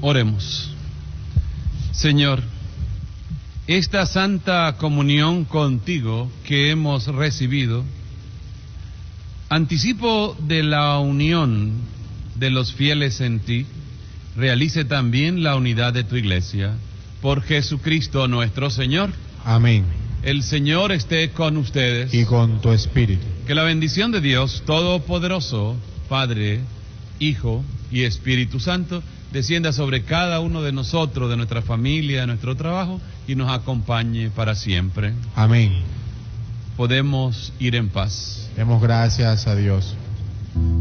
Oremos. Señor, esta santa comunión contigo que hemos recibido, anticipo de la unión de los fieles en ti, realice también la unidad de tu iglesia. Por Jesucristo nuestro Señor. Amén. El Señor esté con ustedes. Y con tu espíritu. Que la bendición de Dios Todopoderoso, Padre, Hijo y Espíritu Santo, descienda sobre cada uno de nosotros, de nuestra familia, de nuestro trabajo, y nos acompañe para siempre. Amén. Podemos ir en paz. Demos gracias a Dios.